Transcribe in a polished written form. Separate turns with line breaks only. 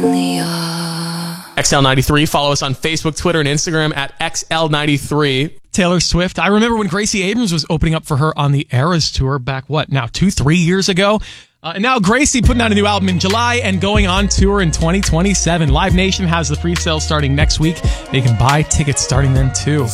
XL93. Follow us on Facebook, Twitter, and Instagram at XL93.
Taylor Swift. I remember when Gracie Abrams was opening up for her on the Eras Tour back, 2-3 years ago? And now Gracie putting out a new album in July and going on tour in 2027. Live Nation has the pre-sale starting next week. They can buy tickets starting then, too.